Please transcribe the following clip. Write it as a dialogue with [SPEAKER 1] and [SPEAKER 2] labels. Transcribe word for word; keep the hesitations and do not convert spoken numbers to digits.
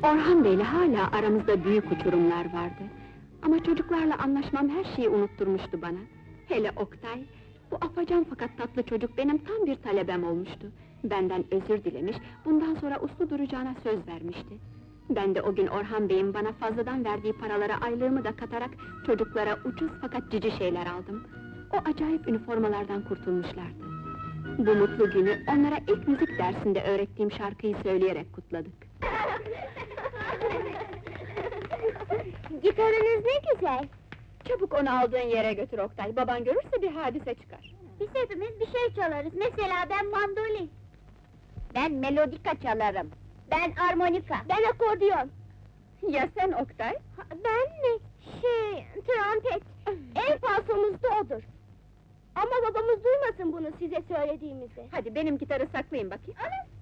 [SPEAKER 1] Orhan Bey'le hala aramızda büyük uçurumlar vardı. Ama çocuklarla anlaşmam her şeyi unutturmuştu bana. Hele Oktay, bu afacan fakat tatlı çocuk benim tam bir talebem olmuştu. Benden özür dilemiş, bundan sonra uslu duracağına söz vermişti. Ben de o gün Orhan Bey'in bana fazladan verdiği paralara aylığımı da katarak çocuklara ucuz fakat cici şeyler aldım. O acayip üniformalardan kurtulmuşlardı. Bu mutlu günü onlara ilk müzik dersinde öğrettiğim şarkıyı söyleyerek kutladık.
[SPEAKER 2] Gitarınız ne güzel!
[SPEAKER 1] Çabuk onu aldığın yere götür Oktay, baban görürse bir hadise çıkar.
[SPEAKER 2] Biz hepimiz bir şey çalarız, mesela ben mandolin. Ben melodika çalarım. Ben armonika. Ben akordeon.
[SPEAKER 1] Ya sen Oktay?
[SPEAKER 2] Ben mi? Şey, trompet. En falsomuz da odur. Ama babamız duymasın bunu size söylediğimizi.
[SPEAKER 1] Hadi benim gitarı saklayın bakayım.
[SPEAKER 2] Alın!